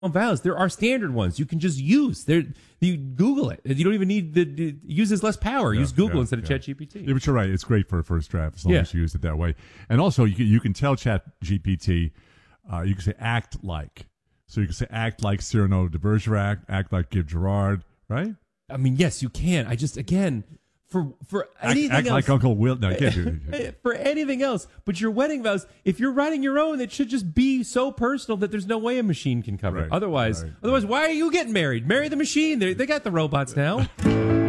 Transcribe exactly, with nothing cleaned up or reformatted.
vows. There are standard ones you can just use. There, you Google it. You don't even need the, the uses less power. Yeah, use Google yeah, instead of yeah. ChatGPT. Yeah, but you're right. It's great for a first draft as long Yeah. as you use it that way. And also, you can, you can tell ChatGPT, uh, you can say act like. So you can say act like Cyrano de Bergerac, act like Give Gerard, right? I mean, yes, you can. I just again for for Act, anything act else. like Uncle Will. No, you can't do it. For anything else, but your wedding vows, if you're writing your own, it should just be so personal that there's no way a machine can cover Right, it. Otherwise, right, otherwise, why are you getting married? Marry the machine. They they got the robots now.